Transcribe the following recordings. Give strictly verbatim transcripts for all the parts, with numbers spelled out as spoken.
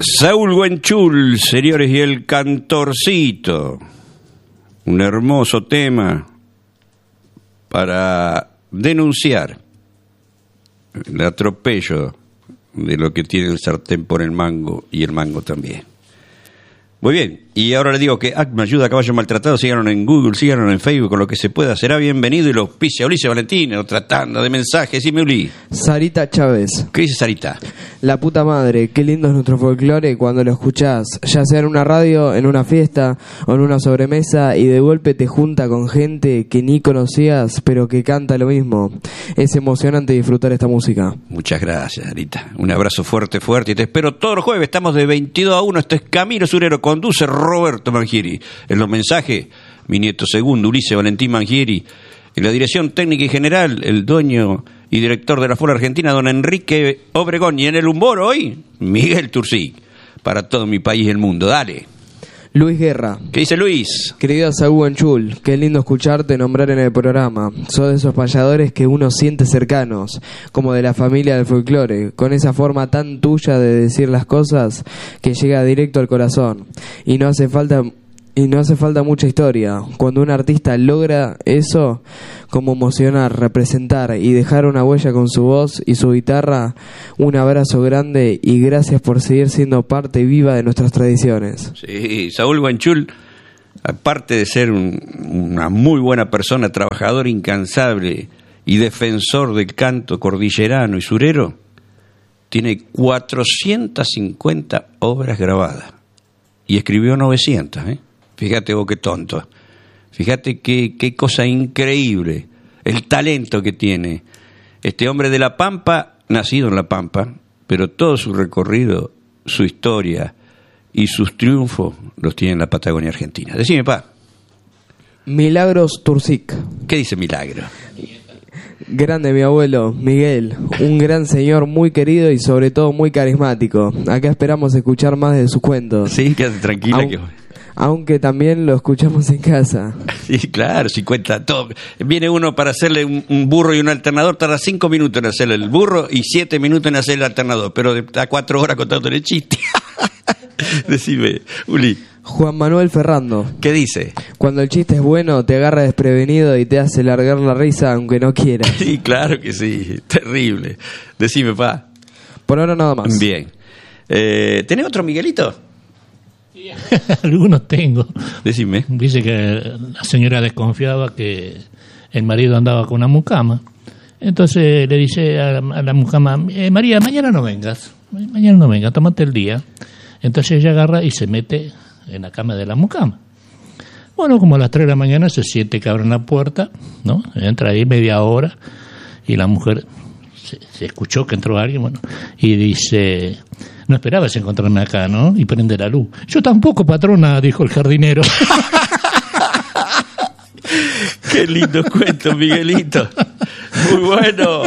Saúl Guenchul, señores, y el Cantorcito. Un hermoso tema para denunciar el atropello de lo que tiene el sartén por el mango y el mango también. Muy bien, y ahora le digo que A C M Ayuda a Caballo Maltratado, síganos en Google, síganos en Facebook, con lo que se pueda, será bienvenido, y lo auspicia Ulises Valentín, otra tanda de mensajes. Y me Uli. Sarita Chávez. ¿Qué dice Sarita? La puta madre, qué lindo es nuestro folclore cuando lo escuchás, ya sea en una radio, en una fiesta o en una sobremesa, y de golpe te junta con gente que ni conocías, pero que canta lo mismo. Es emocionante disfrutar esta música. Muchas gracias, Sarita. Un abrazo fuerte, fuerte, y te espero todos los jueves. Estamos de veintidós a uno. Esto es Camilo Surero, conduce Roberto Mangieri. En los mensajes, mi nieto segundo, Ulises Valentín Mangieri. En la dirección técnica y general, el dueño y director de la F O L Argentina, don Enrique Obregón. Y en el humor hoy, Miguel Turcí. Para todo mi país y el mundo. Dale. Luis Guerra. ¿Qué dice Luis? Querido Saúl Guenchul, qué lindo escucharte nombrar en el programa. Sos de esos payadores que uno siente cercanos, como de la familia del folclore, con esa forma tan tuya de decir las cosas que llega directo al corazón. Y no hace falta... Y no hace falta mucha historia. Cuando un artista logra eso, como emocionar, representar y dejar una huella con su voz y su guitarra, un abrazo grande y gracias por seguir siendo parte viva de nuestras tradiciones. Sí, Saúl Guenchul, aparte de ser un, una muy buena persona, trabajador incansable y defensor del canto cordillerano y surero, tiene cuatrocientas cincuenta obras grabadas y escribió novecientas, ¿eh? Fíjate vos qué tonto. Fíjate qué, qué cosa increíble. El talento que tiene. Este hombre de La Pampa, nacido en La Pampa, pero todo su recorrido, su historia y sus triunfos los tiene en la Patagonia Argentina. Decime, pa. Milagros Turcic. ¿Qué dice Milagro? Grande mi abuelo, Miguel, un gran señor muy querido y sobre todo muy carismático. Acá esperamos escuchar más de sus cuentos. Sí, quédate tranquila. Aun... que... Aunque también lo escuchamos en casa. Sí, claro, si cuenta todo. Viene uno para hacerle un, un burro y un alternador, tarda cinco minutos en hacerle el burro y siete minutos en hacer el alternador, pero está cuatro horas contándole el chiste. Decime, Uli. Juan Manuel Ferrando. ¿Qué dice? Cuando el chiste es bueno, te agarra desprevenido y te hace largar la risa aunque no quieras. Sí, claro que sí, terrible. Decime, pa. Por ahora nada más. Bien. Eh, ¿Tenés otro Miguelito? Algunos tengo. Decime. Dice que la señora desconfiaba que el marido andaba con una mucama. Entonces le dice a la, a la mucama, eh, María, mañana no vengas. Mañana no vengas, tómate el día. Entonces ella agarra y se mete en la cama de la mucama. Bueno, como a las tres de la mañana se siente que abren la puerta, ¿no? Entra ahí media hora y la mujer se, se escuchó que entró alguien, bueno, y dice... No esperabas encontrarme acá, ¿no? Y prende la luz. Yo tampoco, patrona, dijo el jardinero. Qué lindo cuento, Miguelito. Muy bueno.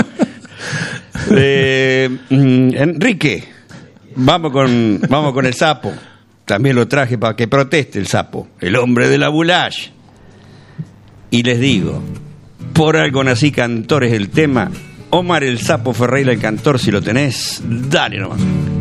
Eh, Enrique, vamos con, vamos con el sapo. También lo traje para que proteste el sapo, el hombre de la boulage. Y les digo, por algo nací cantor es el tema. Omar el Sapo Ferreira, el cantor, si lo tenés, dale nomás.